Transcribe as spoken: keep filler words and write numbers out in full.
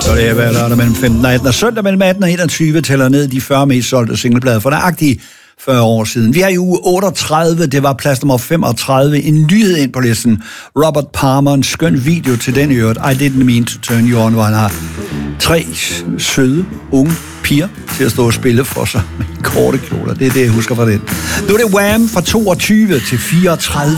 Så det er hver lørdag mellem femten og atten, og søndag mellem atten og enogtyve tæller ned de fyrre mest solgte singleplader for nøjagtigt fyrre år siden. Vi er i uge otteogtredive, det var plads nummer femogtredive, en nyhed ind på listen. Robert Palmer, en skøn video til den i øvrigt. I didn't mean to turn you on, hvor han har tre søde, unge piger til at stå og spille for sig med korte kjoler. Det er det, jeg husker fra den. Nu er det Wham fra toogtyve til fireogtredive.